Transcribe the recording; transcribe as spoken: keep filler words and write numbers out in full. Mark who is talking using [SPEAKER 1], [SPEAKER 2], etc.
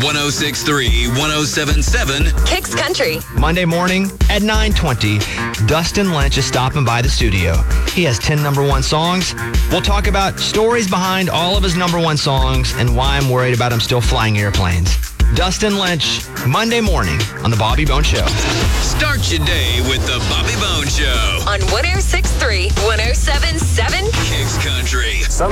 [SPEAKER 1] one oh six point three, one oh seven point seven
[SPEAKER 2] Kicks Country.
[SPEAKER 3] Monday morning at nine twenty, Dustin Lynch is stopping by the studio. He has ten number one songs. We'll talk about stories behind all of his number one songs and why I'm worried about him still flying airplanes. Dustin Lynch, Monday morning on The Bobby Bone Show.
[SPEAKER 1] Start your day with The Bobby Bone Show
[SPEAKER 2] On one oh six point three, one oh seven point seven
[SPEAKER 1] Kicks Country.